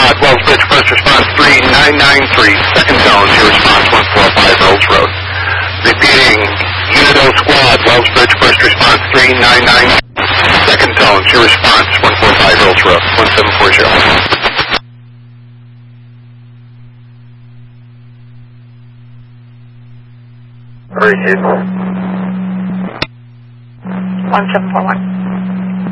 Squad, Wellsbridge, first response 3993, second tone, your response 145 Rolls Road. Repeating, Unit O Squad, Wellsbridge, first response 399, second tone, your response 145 Rolls Road, 1740. Hurry, 1741.